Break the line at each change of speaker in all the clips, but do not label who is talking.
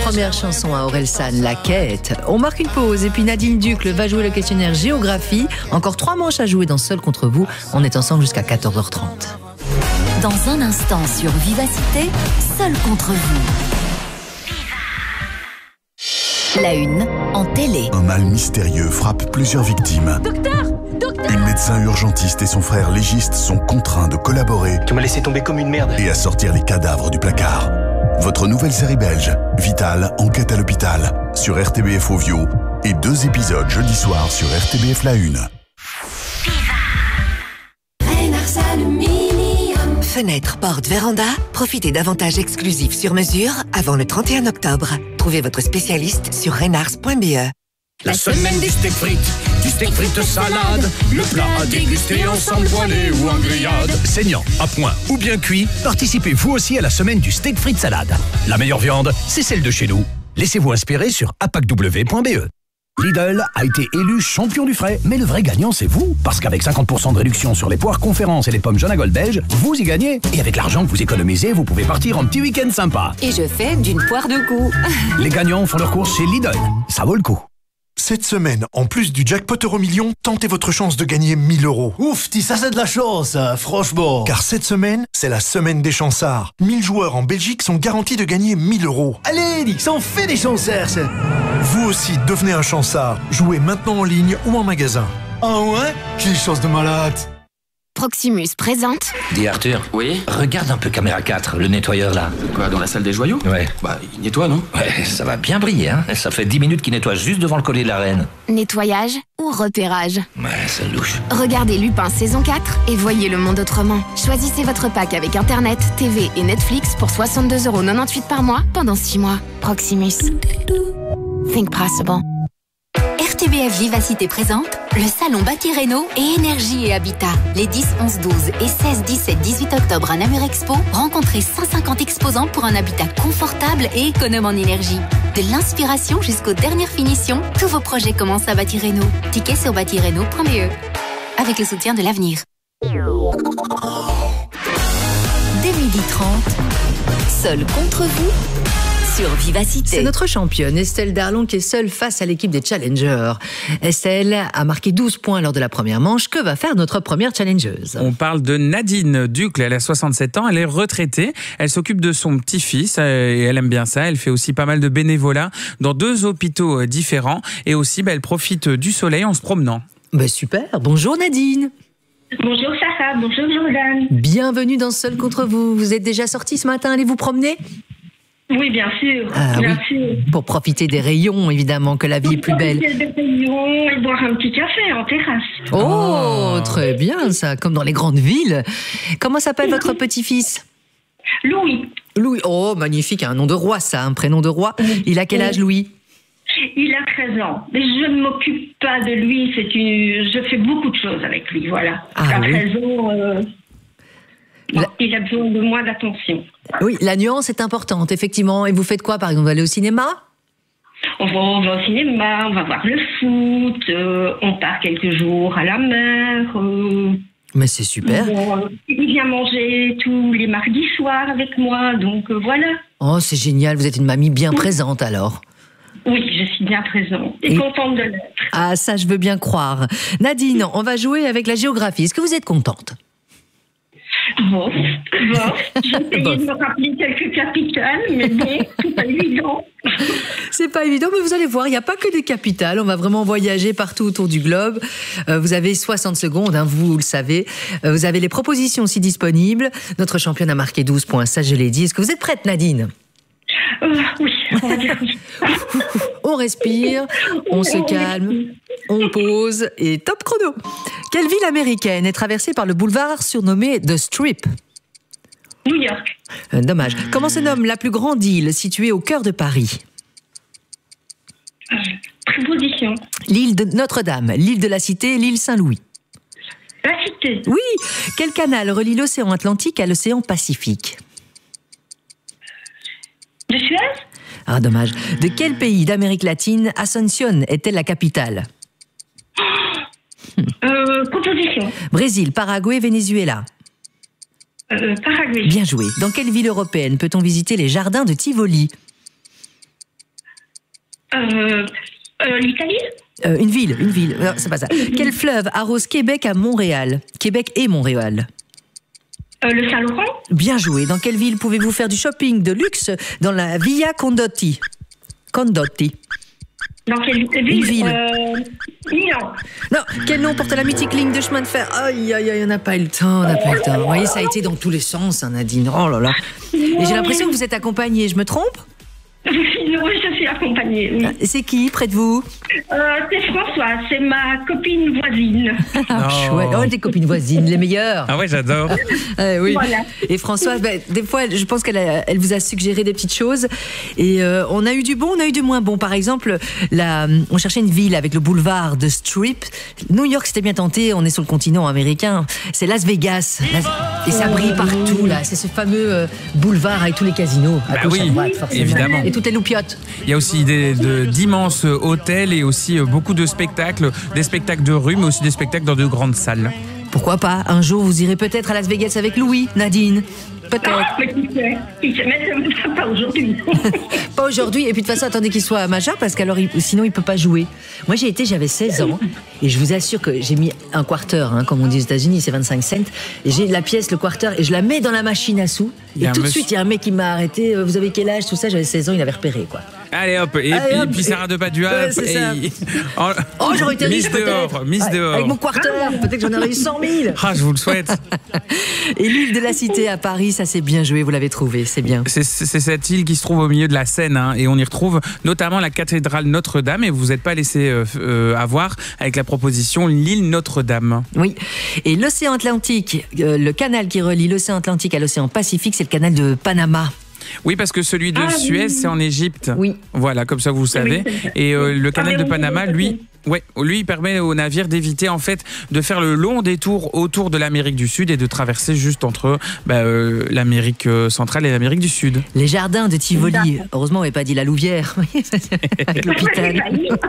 première chanson à Orelsan, La Quête. On marque une pause et puis Nadine Ducle va jouer le questionnaire géographie. Encore 3 manches à jouer dans Seul contre vous. On est ensemble jusqu'à 14h30.
Dans un instant sur Vivacité, Seul contre vous. La une en télé.
Un mal mystérieux frappe plusieurs victimes.
Docteur!
Une médecin urgentiste et son frère légiste sont contraints de collaborer.
Tu m'as laissé tomber comme une merde.
Et à sortir les cadavres du placard. Votre nouvelle série belge, Vital, enquête à l'hôpital, sur RTBF Ovio, et 2 épisodes jeudi soir sur RTBF La Une.
Fenêtre, porte, véranda, profitez d'avantages exclusifs sur mesure avant le 31 octobre. Trouvez votre spécialiste sur renars.be.
La semaine des steaks frites, du steak frites salade, le plat à déguster ensemble poêlé ou en grillade.
Saignant, à point ou bien cuit, participez vous aussi à la semaine du steak frites salade. La meilleure viande, c'est celle de chez nous. Laissez-vous inspirer sur apacw.be. Lidl a été élu champion du frais, mais le vrai gagnant c'est vous, parce qu'avec 50% de réduction sur les poires Conférence et les pommes Jaune à Gold belge, vous y gagnez. Et avec l'argent que vous économisez, vous pouvez partir en petit week-end sympa.
Et je fais d'une poire de goût.
Les gagnants font leurs courses chez Lidl, ça vaut le coup.
Cette semaine, en plus du jackpot euro-million, tentez votre chance de gagner 1000 €.
Ouf, ça c'est de la chance, franchement.
Car cette semaine, c'est la semaine des chansards. 1000 joueurs en Belgique sont garantis de gagner 1000 €.
Allez, Nix, on fait des chansards.
Vous aussi, devenez un chansard. Jouez maintenant en ligne ou en magasin.
Ah ouais? Quelle chance de malade.
Proximus présente.
Dis Arthur.
Oui?
Regarde un peu caméra 4, le nettoyeur là.
Quoi, dans la salle des joyaux?
Ouais.
Bah, il nettoie, non?
Ouais, ça va bien briller, hein. Ça fait 10 minutes qu'il nettoie juste devant le collier de la reine.
Nettoyage ou repérage.
Ouais, c'est louche.
Regardez Lupin saison 4 et voyez le monde autrement. Choisissez votre pack avec Internet, TV et Netflix pour 62,98 € par mois pendant 6 mois. Proximus. Think possible. RTBF Vivacité présente le salon Bâti Réno et Énergie et Habitat. Les 10, 11, 12 et 16, 17, 18 octobre à Namur Expo, rencontrez 150 exposants pour un habitat confortable et économe en énergie. De l'inspiration jusqu'aux dernières finitions, tous vos projets commencent à Bâti Réno. Ticket sur bâtireno.be. Avec le soutien de l'avenir.
Dès 12h30, Seul contre vous sur Vivacité.
C'est notre championne Estelle Darlon qui est seule face à l'équipe des challengers. Estelle a marqué 12 points lors de la première manche. Que va faire notre première challengeuse?
On parle de Nadine Ducle, elle a 67 ans, elle est retraitée, elle s'occupe de son petit-fils et elle aime bien ça, elle fait aussi pas mal de bénévolat dans 2 hôpitaux différents et aussi elle profite du soleil en se promenant.
Super, bonjour Nadine.
Bonjour Sarah, bonjour Jordan.
Bienvenue dans Seul contre vous. Vous êtes déjà sortie ce matin, allez vous promener?
Oui, bien sûr. Bien sûr.
Pour profiter des rayons, évidemment, que la vie est plus belle.
Profiter des rayons et boire un petit café en terrasse.
Oh, très bien, ça, comme dans les grandes villes. Comment s'appelle votre petit-fils?
Louis.
Louis, oh, magnifique, un nom de roi, ça, un prénom de roi. Il a quel âge, Louis?
Il a 13 ans. Mais je ne m'occupe pas de lui. Je fais beaucoup de choses avec lui, voilà. À 13 ans, il a besoin de moins d'attention.
Oui, la nuance est importante, effectivement. Et vous faites quoi, par exemple? Vous allez au cinéma?
On va au cinéma, on va voir le foot, on part quelques jours à la mer.
Mais c'est super.
Il vient manger tous les mardis soirs avec moi, donc voilà.
Oh, c'est génial, vous êtes une mamie bien présente alors.
Oui, je suis bien présente et contente de l'être.
Ah, ça, je veux bien croire. Nadine, on va jouer avec la géographie. Est-ce que vous êtes contente?
Bon. J'ai essayé de me rappeler quelques capitales, mais bon, c'est pas évident.
C'est pas évident, mais vous allez voir, il n'y a pas que des capitales. On va vraiment voyager partout autour du globe. Vous avez 60 secondes, hein, vous le savez. Vous avez les propositions aussi disponibles. Notre championne a marqué 12 points, ça je l'ai dit. Est-ce que vous êtes prête, Nadine?
Oui, on va dire oui.
On respire, on se calme, on pose et top chrono. Quelle ville américaine est traversée par le boulevard surnommé The Strip?
New York.
Dommage. Comment se nomme la plus grande île située au cœur de Paris?
Préposition.
L'île de Notre-Dame, l'île de la Cité, l'île Saint-Louis.
La Cité.
Oui. Quel canal relie l'océan Atlantique à l'océan Pacifique?
De Suez?
Ah, dommage. De quel pays d'Amérique latine Asunción est-elle la capitale?
Composition.
Brésil, Paraguay, Venezuela.
Paraguay.
Bien joué. Dans quelle ville européenne peut-on visiter les jardins de Tivoli?
L'Italie.
Une ville. Non, c'est pas ça. Quel fleuve arrose Québec à Montréal? Québec et Montréal.
Le Saint-Laurent.
Bien joué. Dans quelle ville pouvez-vous faire du shopping de luxe dans la Via Condotti?
Dans quelle ville?
Une ville.
Milan.
Non, quel nom porte la mythique ligne de chemin de fer? Aïe, on n'a pas eu le temps, Vous voyez, ça a été dans tous les sens, hein, Nadine. Oh là là. Et j'ai l'impression que vous êtes accompagnée, je me trompe?
Oui, je suis accompagnée. Oui.
C'est qui près de vous?
C'est Françoise, c'est ma copine voisine.
Chouette. Oh, des copines voisines, les meilleures.
Ah ouais, j'adore.
Oui.
Voilà.
Et Françoise, des fois, je pense qu'elle vous a suggéré des petites choses. Et on a eu du bon, on a eu du moins bon. Par exemple, on cherchait une ville avec le boulevard de Strip. New York, c'était bien tenté. On est sur le continent américain. C'est Las Vegas. Et ça brille partout, là. C'est ce fameux boulevard avec tous les casinos. À gauche, à droite, forcément.
Évidemment.
Et toutes les loupiottes.
Il y a aussi d'immenses hôtels et aussi beaucoup de spectacles, des spectacles de rue, mais aussi des spectacles dans de grandes salles.
Pourquoi pas? Un jour, vous irez peut-être à Las Vegas avec Louis, Nadine. Peut-être.
Mais pas aujourd'hui.
Pas aujourd'hui. Et puis de toute façon, attendez qu'il soit majeur parce qu'alors sinon il peut pas jouer. Moi j'ai été, j'avais 16 ans et je vous assure que j'ai mis un quarter, comme on dit aux États-Unis, c'est 25 cents. Et j'ai la pièce, le quarter, et je la mets dans la machine à sous. Et tout de suite, il y a un mec qui m'a arrêté. Vous avez quel âge? Tout ça, j'avais 16 ans, il avait repéré quoi.
Allez hop, et puis Sarah de Padua.
C'est ça. Oh, j'aurais été riche peut-être.
Mise dehors.
Avec mon quarter, peut-être que j'en aurais eu 100 000.
Ah, je vous le souhaite.
Et l'île de la Cité à Paris, ça c'est bien joué, vous l'avez trouvé, c'est bien.
C'est cette île qui se trouve au milieu de la Seine, et on y retrouve notamment la cathédrale Notre-Dame, et vous n'êtes pas laissé avoir avec la proposition l'île Notre-Dame.
Oui, et l'océan Atlantique, le canal qui relie l'océan Atlantique à l'océan Pacifique, c'est le canal de Panama.
Oui, parce que celui de Suez, c'est en Égypte.
Oui.
Voilà, comme ça vous savez. Et le canal de Panama, lui, il permet aux navires d'éviter en fait de faire le long détour autour de l'Amérique du Sud et de traverser juste entre l'Amérique centrale et l'Amérique du Sud.
Les jardins de Tivoli. Heureusement, on n'avait pas dit la Louvière. Avec l'hôpital.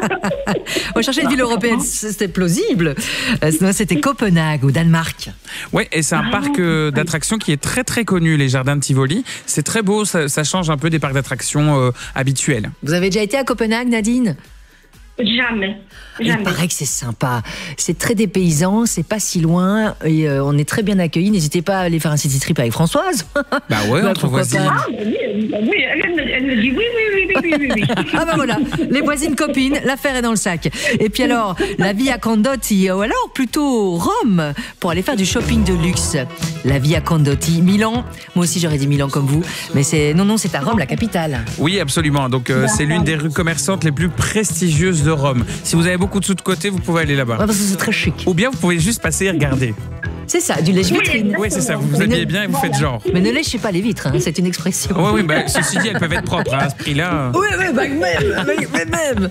On cherchait une ville européenne, c'était plausible. Sinon, c'était Copenhague, au Danemark.
Oui, et c'est un parc d'attractions qui est très très connu, les jardins de Tivoli. C'est très beau, ça change un peu des parcs d'attractions habituels.
Vous avez déjà été à Copenhague, Nadine ?
Jamais.
Il paraît que c'est sympa. C'est très dépaysant, c'est pas si loin et on est très bien accueillis. N'hésitez pas à aller faire un city trip avec Françoise.
Bah ouais, entre voisines.
Ah, oui, elle me dit oui.
Ah bah voilà, les voisines copines, l'affaire est dans le sac. Et puis alors, la Via Condotti, ou alors plutôt Rome, pour aller faire du shopping de luxe. La Via Condotti, Milan. Moi aussi j'aurais dit Milan comme vous, mais c'est à Rome, la capitale.
Oui, absolument. Donc c'est l'une des rues commerçantes les plus prestigieuses de Rome. Si vous avez beaucoup de sous de côté, vous pouvez aller là-bas.
Ouais, parce que c'est très chic.
Ou bien vous pouvez juste passer et regarder.
C'est ça, du lèche-vitrine.
Oui, c'est ça, vous vous habillez bien et vous faites genre.
Mais ne léchez pas les vitres, c'est une expression.
Oui, ceci dit, elles peuvent être propres à ce prix-là.
Oui, même.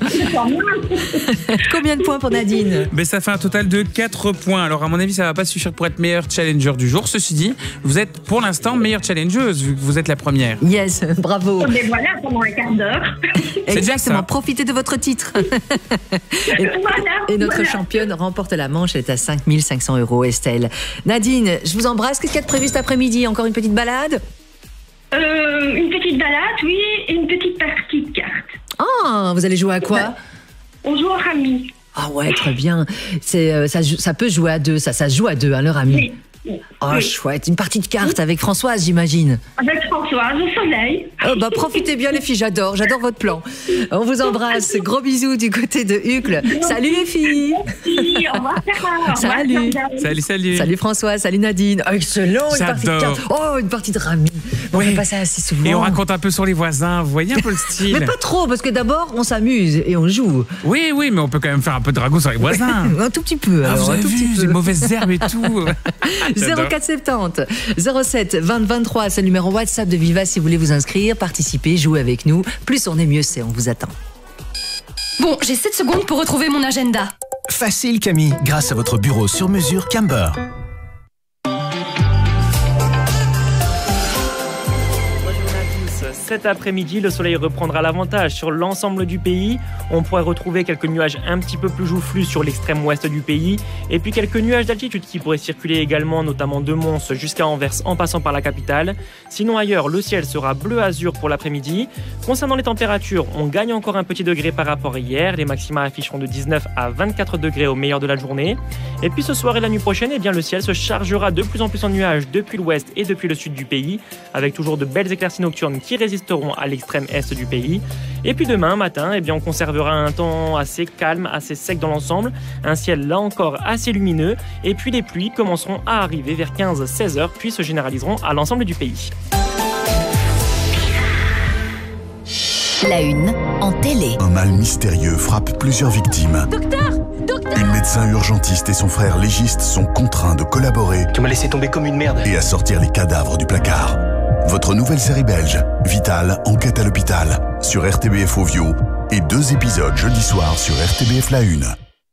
Combien de points pour Nadine ?
Ça fait un total de 4 points. Alors, à mon avis, ça va pas suffire pour être meilleure challenger du jour. Ceci dit, vous êtes pour l'instant meilleure challengeuse, vu que vous êtes la première.
Yes, bravo.
Mais voilà, pendant un quart d'heure.
Exactement, profitez de votre titre. Et notre championne remporte la manche, elle est à 5 500 €, Estelle. Nadine, je vous embrasse. Qu'est-ce qu'il y a de prévu cet après-midi ? Encore une petite balade ?
Une petite balade, oui, et une petite partie de cartes.
Ah, vous allez jouer à quoi ?
On joue au rami.
Ah ouais, très bien. Ça peut jouer à deux, ça se joue à deux, le rami.
Oui.
Oh, chouette. Une partie de cartes avec Françoise, j'imagine.
Avec Françoise, au soleil.
Profitez bien, les filles, j'adore votre plan. On vous embrasse. Gros bisous du côté de Uccle. Salut les filles.
Merci, au revoir, Sarah.
Salut.
Salut.
Salut Françoise, salut Nadine. Oh, excellent, une partie de cartes. Oh, une partie de rami. On fait pas ça assez souvent.
Et on raconte un peu sur les voisins, vous voyez un peu le style.
Mais pas trop, parce que d'abord, on s'amuse et on joue.
Oui, mais on peut quand même faire un peu de ragot sur les voisins.
Un tout petit peu.
Vous avez vu, les mauvaises herbes et tout.
0470 07 20 23, c'est le numéro WhatsApp de Viva si vous voulez vous inscrire, participer, jouer avec nous. Plus on est, mieux c'est, on vous attend.
Bon, j'ai 7 secondes pour retrouver mon agenda.
Facile Camille, grâce à votre bureau sur mesure Camber.
cet après-midi, le soleil reprendra l'avantage sur l'ensemble du pays. On pourrait retrouver quelques nuages un petit peu plus joufflus sur l'extrême ouest du pays. Et puis quelques nuages d'altitude qui pourraient circuler également, notamment de Mons jusqu'à Anvers en passant par la capitale. Sinon ailleurs, le ciel sera bleu-azur pour l'après-midi. Concernant les températures, on gagne encore un petit degré par rapport à hier. Les maxima afficheront de 19 à 24 degrés au meilleur de la journée. Et puis ce soir et la nuit prochaine, eh bien, le ciel se chargera de plus en plus en nuages depuis l'ouest et depuis le sud du pays, avec toujours de belles éclaircies nocturnes qui résisteront à l'extrême est du pays. Et puis demain matin, eh bien, on conservera un temps assez calme, assez sec dans l'ensemble, un ciel là encore assez lumineux, et puis les pluies commenceront à arriver vers 15-16 heures, puis se généraliseront à l'ensemble du pays.
La une en télé.
Un mal mystérieux frappe plusieurs victimes.
Docteur !
Une médecin urgentiste et son frère légiste sont contraints de collaborer.
Tu m'as laissé tomber comme une merde.
Et à sortir les cadavres du placard. Votre nouvelle série belge, Vital, enquête à l'hôpital, sur RTBF Ovio, et 2 épisodes jeudi soir sur RTBF La Une.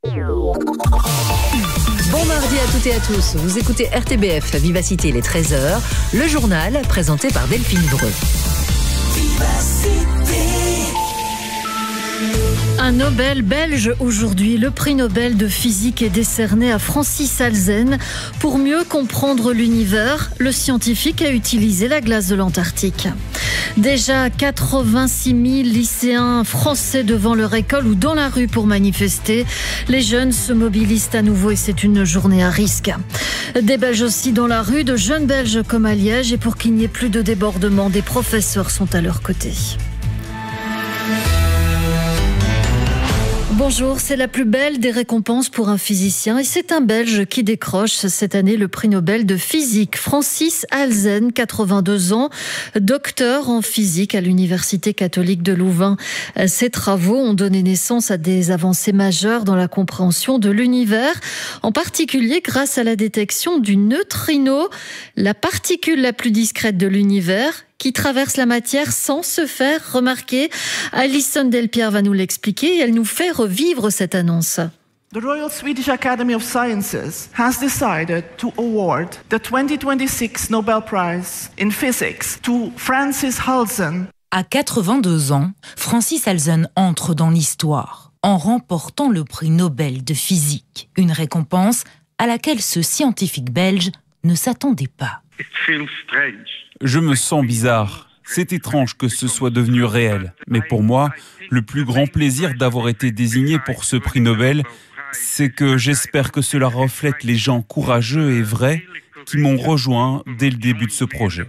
Bon mardi à toutes et à tous. Vous écoutez RTBF Vivacité, les 13h, le journal présenté par Delphine Breu.
Un Nobel belge aujourd'hui. Le prix Nobel de physique est décerné à Francis Halzen. Pour mieux comprendre l'univers, le scientifique a utilisé la glace de l'Antarctique. Déjà 86 000 lycéens français devant leur école ou dans la rue pour manifester. Les jeunes se mobilisent à nouveau et c'est une journée à risque. Des Belges aussi dans la rue, de jeunes Belges comme à Liège. Et pour qu'il n'y ait plus de débordement, des professeurs sont à leur côté. Bonjour, c'est la plus belle des récompenses pour un physicien et c'est un Belge qui décroche cette année le prix Nobel de physique. Francis Halzen, 82 ans, docteur en physique à l'Université catholique de Louvain. Ses travaux ont donné naissance à des avancées majeures dans la compréhension de l'univers, en particulier grâce à la détection du neutrino, la particule la plus discrète de l'univers, qui traverse la matière sans se faire remarquer. Alison Delpierre va nous l'expliquer et elle nous fait revivre cette annonce.
The Royal Swedish Academy of Sciences has decided to award the 2026 Nobel Prize in Physics to Francis Halzen.
À 82 ans, Francis Halzen entre dans l'histoire en remportant le prix Nobel de physique, une récompense à laquelle ce scientifique belge ne s'attendait pas.
Je me sens bizarre. C'est étrange que ce soit devenu réel. Mais pour moi, le plus grand plaisir d'avoir été désigné pour ce prix Nobel, c'est que j'espère que cela reflète les gens courageux et vrais qui m'ont rejoint dès le début de ce projet.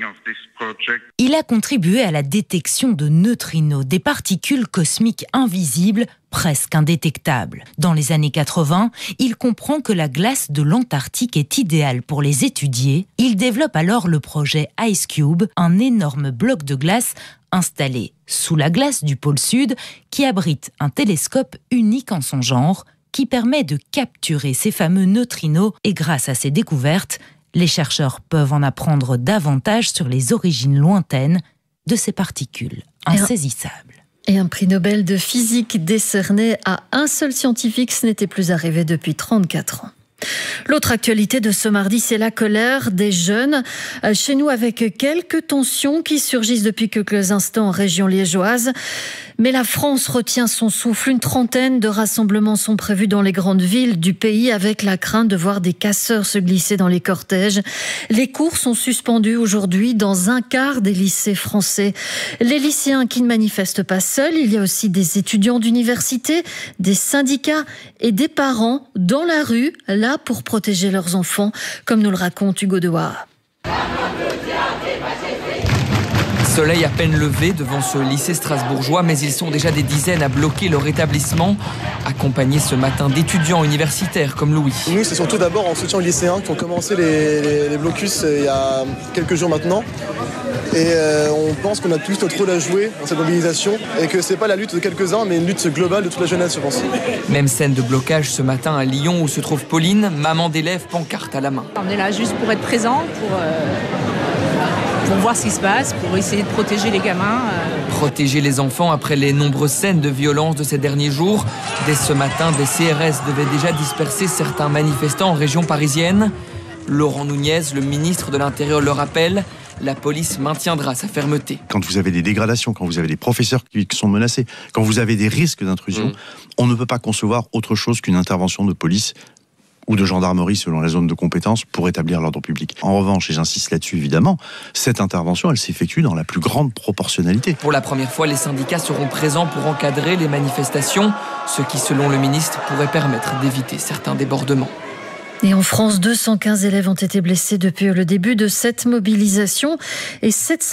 Il a contribué à la détection de neutrinos, des particules cosmiques invisibles, presque indétectables. Dans les années 80, il comprend que la glace de l'Antarctique est idéale pour les étudier. Il développe alors le projet IceCube, un énorme bloc de glace installé sous la glace du pôle Sud qui abrite un télescope unique en son genre qui permet de capturer ces fameux neutrinos et grâce à ces découvertes, les chercheurs peuvent en apprendre davantage sur les origines lointaines de ces particules insaisissables.
Et un prix Nobel de physique décerné à un seul scientifique, ce n'était plus arrivé depuis 34 ans. L'autre actualité de ce mardi, c'est la colère des jeunes. Chez nous, avec quelques tensions qui surgissent depuis quelques instants en région liégeoise. Mais la France retient son souffle. Une trentaine de rassemblements sont prévus dans les grandes villes du pays avec la crainte de voir des casseurs se glisser dans les cortèges. Les cours sont suspendus aujourd'hui dans un quart des lycées français. Les lycéens qui ne manifestent pas seuls, il y a aussi des étudiants d'université, des syndicats et des parents dans la rue, là pour protéger leurs enfants, comme nous le raconte Hugo Dewar.
Soleil à peine levé devant ce lycée strasbourgeois, mais ils sont déjà des dizaines à bloquer leur établissement, accompagnés ce matin d'étudiants universitaires comme Louis.
Nous, c'est surtout d'abord en soutien aux lycéens qui ont commencé les blocus il y a quelques jours maintenant. Et on pense qu'on a tous notre rôle à jouer dans cette mobilisation et que c'est pas la lutte de quelques-uns, mais une lutte globale de toute la jeunesse, je pense.
Même scène de blocage ce matin à Lyon où se trouve Pauline, maman d'élève, pancarte à la main.
On est là juste pour être présent, pour voir ce qui se passe, pour essayer de protéger les gamins.
Protéger les enfants après les nombreuses scènes de violence de ces derniers jours. Dès ce matin, des CRS devaient déjà disperser certains manifestants en région parisienne. Laurent Nunez, le ministre de l'Intérieur, le rappelle, la police maintiendra sa fermeté.
Quand vous avez des dégradations, quand vous avez des professeurs qui sont menacés, quand vous avez des risques d'intrusion, on ne peut pas concevoir autre chose qu'une intervention de police ou de gendarmerie selon la zone de compétence pour établir l'ordre public. En revanche, et j'insiste là-dessus évidemment, cette intervention, elle s'effectue dans la plus grande proportionnalité.
Pour la première fois, les syndicats seront présents pour encadrer les manifestations, ce qui, selon le ministre, pourrait permettre d'éviter certains débordements.
Et en France, 215 élèves ont été blessés depuis le début de cette mobilisation et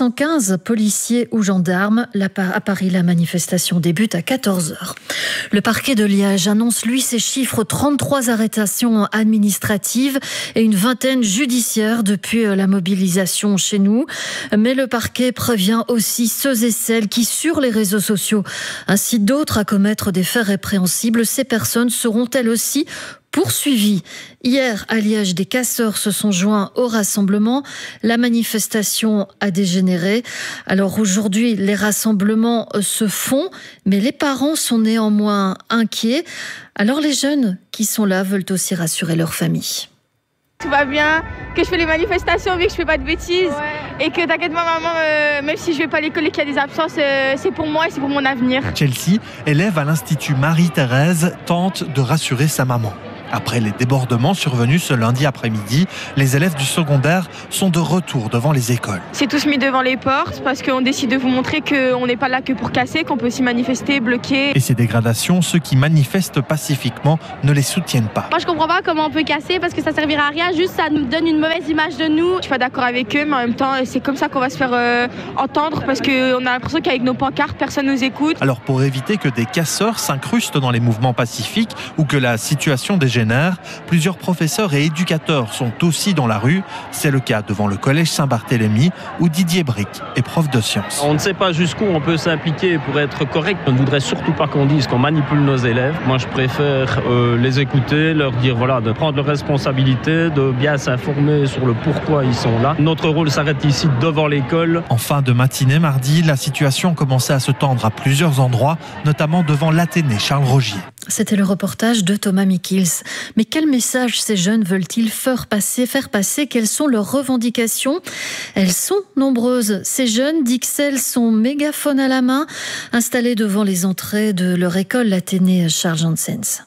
715 policiers ou gendarmes. À Paris, la manifestation débute à 14h. Le parquet de Liège annonce, lui, ses chiffres, 33 arrestations administratives et une vingtaine judiciaires depuis la mobilisation chez nous. Mais le parquet prévient aussi ceux et celles qui, sur les réseaux sociaux, incitent d'autres à commettre des faits répréhensibles. Ces personnes seront elles aussi poursuivis. Hier, à Liège, des casseurs se sont joints au rassemblement. La manifestation a dégénéré. Alors aujourd'hui, les rassemblements se font, mais les parents sont néanmoins inquiets. Alors les jeunes qui sont là veulent aussi rassurer leur famille.
Tout va bien, que je fais les manifestations mais que je fais pas de bêtises et que t'inquiète pas maman, même si je vais pas à l'école et qu'il y a des absences, c'est pour moi et c'est pour mon avenir.
Chelsea, élève à l'Institut Marie-Thérèse, tente de rassurer sa maman. Après les débordements survenus ce lundi après-midi, les élèves du secondaire sont de retour devant les écoles.
C'est tous mis devant les portes parce qu'on décide de vous montrer qu'on n'est pas là que pour casser, qu'on peut aussi manifester, bloquer.
Et ces dégradations, ceux qui manifestent pacifiquement ne les soutiennent pas.
Moi je comprends pas comment on peut casser parce que ça servira à rien, juste ça nous donne une mauvaise image de nous. Je suis pas d'accord avec eux mais en même temps c'est comme ça qu'on va se faire entendre parce qu'on a l'impression qu'avec nos pancartes personne nous écoute.
Alors pour éviter que des casseurs s'incrustent dans les mouvements pacifiques ou que la situation dégénère, plusieurs professeurs et éducateurs sont aussi dans la rue. C'est le cas devant le collège Saint-Barthélemy où Didier Bric est prof de sciences.
On ne sait pas jusqu'où on peut s'impliquer pour être correct. On ne voudrait surtout pas qu'on dise qu'on manipule nos élèves. Moi, je préfère les écouter, leur dire voilà, de prendre leurs responsabilités, de bien s'informer sur le pourquoi ils sont là. Notre rôle s'arrête ici devant l'école.
En fin de matinée mardi, la situation commençait à se tendre à plusieurs endroits, notamment devant l'Athénée Charles Rogier.
C'était le reportage de Thomas Mikils. Mais quel message ces jeunes veulent-ils faire passer? Quelles sont leurs revendications? Elles sont nombreuses. Ces jeunes d'Ixelles sont mégaphone à la main, installés devant les entrées de leur école, l'Athénée Charles Janssens.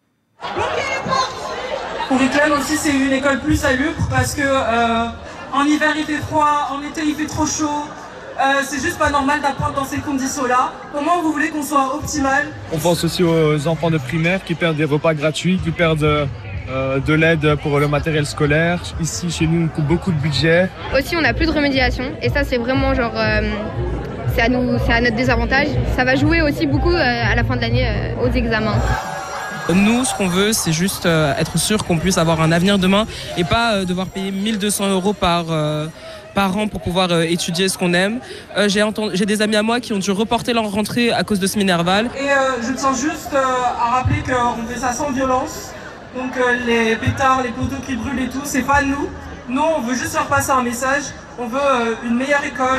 On réclame aussi c'est une école plus salubre parce que en hiver il fait froid, en été il fait trop chaud. C'est juste pas normal d'apprendre dans ces conditions-là. Comment vous voulez qu'on soit optimal?
On pense aussi aux enfants de primaire qui perdent des repas gratuits, qui perdent de l'aide pour le matériel scolaire. Ici, chez nous, on coupe beaucoup de budget.
Aussi, on n'a plus de remédiation. Et ça, c'est vraiment genre... c'est à notre désavantage. Ça va jouer aussi beaucoup à la fin de l'année aux examens.
Nous, ce qu'on veut, c'est juste être sûr qu'on puisse avoir un avenir demain et pas devoir payer 1 200 € par an pour pouvoir étudier ce qu'on aime. J'ai des amis à moi qui ont dû reporter leur rentrée à cause de ce Minerval.
Et je tiens juste à rappeler qu'on fait ça sans violence. Donc les pétards, les poteaux qui brûlent et tout, c'est pas nous. Nous, on veut juste faire passer un message. On veut une meilleure école.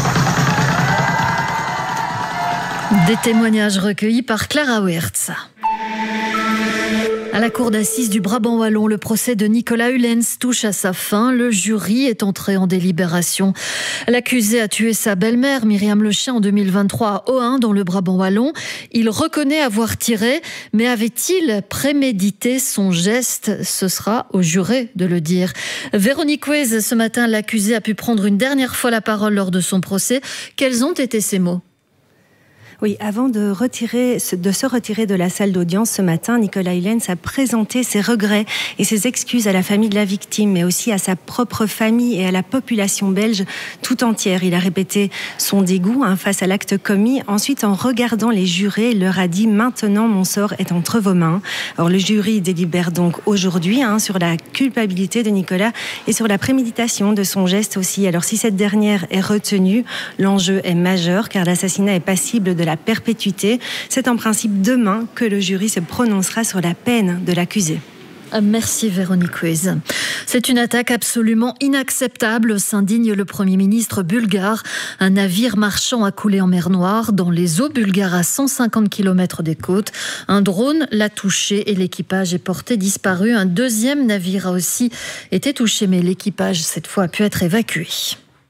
Des témoignages recueillis par Clara Wertz. À la cour d'assises du Brabant Wallon, le procès de Nicolas Hulens touche à sa fin. Le jury est entré en délibération. L'accusé a tué sa belle-mère, Myriam Lechien, en 2023 à Ohain, dans le Brabant Wallon. Il reconnaît avoir tiré, mais avait-il prémédité son geste? Ce sera au juré de le dire. Véronique Weisz, ce matin, l'accusé a pu prendre une dernière fois la parole lors de son procès. Quels ont été ses mots?
Oui, avant de se retirer de la salle d'audience ce matin, Nicolas Hulens a présenté ses regrets et ses excuses à la famille de la victime, mais aussi à sa propre famille et à la population belge tout entière. Il a répété son dégoût face à l'acte commis. Ensuite, en regardant les jurés, il leur a dit « Maintenant, mon sort est entre vos mains ». Alors, le jury délibère donc aujourd'hui sur la culpabilité de Nicolas et sur la préméditation de son geste aussi. Alors, si cette dernière est retenue, l'enjeu est majeur car l'assassinat est passible de la perpétuité. C'est en principe demain que le jury se prononcera sur la peine de l'accusé.
Merci Véronique Weisz. C'est une attaque absolument inacceptable, s'indigne le Premier ministre bulgare. Un navire marchand a coulé en mer Noire, dans les eaux bulgares à 150 km des côtes. Un drone l'a touché et l'équipage est porté disparu. Un deuxième navire a aussi été touché, mais l'équipage, cette fois, a pu être évacué.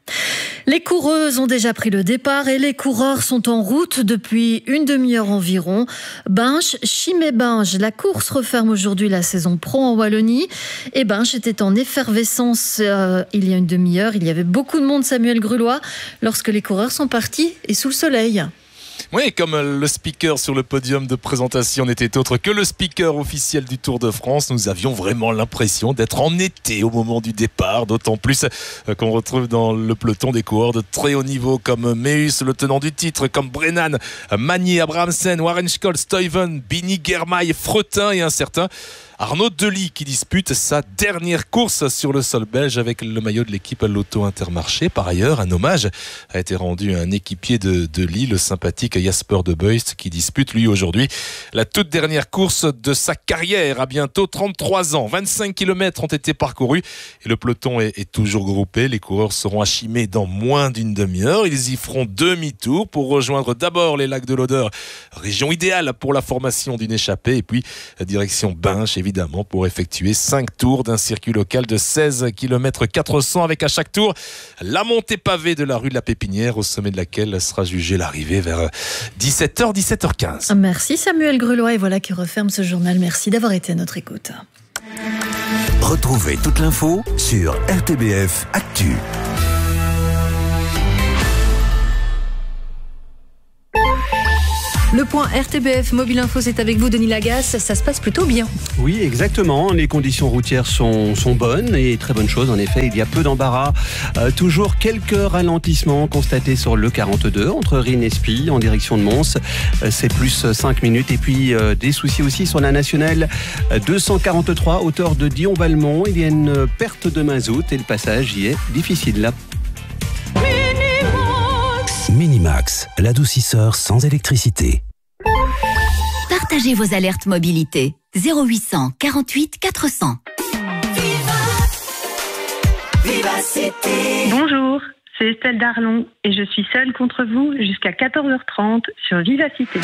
Les coureuses ont déjà pris le départ et les coureurs sont en route depuis une demi-heure environ. Binche, Chimay-Binge, la course referme aujourd'hui la saison pro en Wallonie. Et Binche était en effervescence il y a une demi-heure. Il y avait beaucoup de monde, Samuel Grulois, lorsque les coureurs sont partis et sous le soleil.
Oui, comme le speaker sur le podium de présentation n'était autre que le speaker officiel du Tour de France, nous avions vraiment l'impression d'être en été au moment du départ, d'autant plus qu'on retrouve dans le peloton des coureurs de très haut niveau comme Meus, le tenant du titre, comme Brennan, Magnier, Abrahamsen, Warren Scholl, Stuyven, Bini, Germain, Fretin et un certain Arnaud Delis qui dispute sa dernière course sur le sol belge avec le maillot de l'équipe Lotto Intermarché. Par ailleurs, un hommage a été rendu à un équipier de Delis, le sympathique Jasper de Beust, qui dispute lui aujourd'hui la toute dernière course de sa carrière à bientôt 33 ans. 25 km ont été parcourus et le peloton est toujours groupé. Les coureurs seront à Chimay dans moins d'une demi-heure. Ils y feront demi-tour pour rejoindre d'abord les lacs de l'Odeur, région idéale pour la formation d'une échappée, et puis direction Binche, évidemment, pour effectuer 5 tours d'un circuit local de 16 km 400 avec à chaque tour la montée pavée de la rue de la Pépinière, au sommet de laquelle sera jugée l'arrivée vers 17h, 17h15.
Merci Samuel Grulois, et voilà qui referme ce journal. Merci d'avoir été à notre écoute.
Retrouvez toute l'info sur RTBF Actu.
Le point RTBF Mobile Info, c'est avec vous, Denis Lagasse. Ça se passe plutôt bien.
Oui, exactement. Les conditions routières sont bonnes et très bonne chose. En effet, il y a peu d'embarras. Toujours quelques ralentissements constatés sur le 42 entre Rennes et Spie en direction de Mons. C'est plus 5 minutes. Et puis des soucis aussi sur la nationale 243, hauteur de Dion-Valmont. Il y a une perte de mazout et le passage y est difficile là.
Minimax, l'adoucisseur sans électricité.
Partagez vos alertes mobilité. 0800 48 400.
Vivacité. Bonjour, c'est Estelle Darlon et je suis seule contre vous jusqu'à 14h30 sur Vivacité.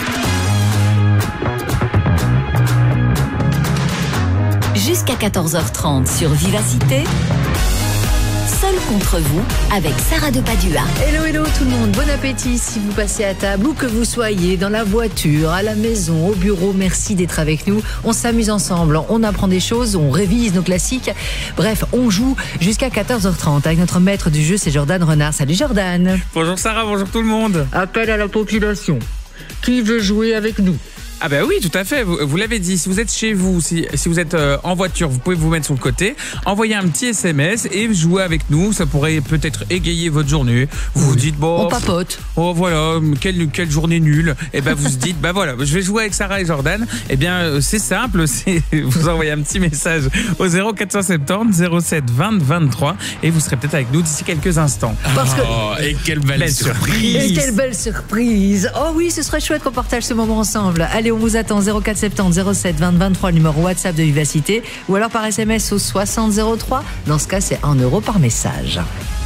Jusqu'à 14h30 sur Vivacité. Seul contre vous, avec Sarah de Padua.
Hello, hello tout le monde, bon appétit si vous passez à table, où que vous soyez, dans la voiture, à la maison, au bureau, merci d'être avec nous. On s'amuse ensemble, on apprend des choses, on révise nos classiques. Bref, on joue jusqu'à 14h30 avec notre maître du jeu, c'est Jordan Renard. Salut Jordan.
Bonjour Sarah, bonjour tout le monde.
Appel à la population. Qui veut jouer avec nous ?
Ah ben oui, tout à fait, vous l'avez dit, si vous êtes chez vous, si vous êtes en voiture, vous pouvez vous mettre sur le côté, envoyer un petit SMS et jouer avec nous, ça pourrait peut-être égayer votre journée. Vous vous dites, bon...
On papote.
Oh voilà, quelle journée nulle. Et ben vous se dites, bah voilà, je vais jouer avec Sarah et Jordan. Et bien c'est simple, vous envoyez un petit message au 0470 07 20 23 et vous serez peut-être avec nous d'ici quelques instants.
Parce que...
et quelle belle surprise.
Et quelle belle surprise. Oh oui, ce serait chouette qu'on partage ce moment ensemble. Allez, on vous attend 0470 07 20 23, numéro WhatsApp de Vivacité, ou alors par SMS au 60 03. Dans ce cas, c'est 1 € par message.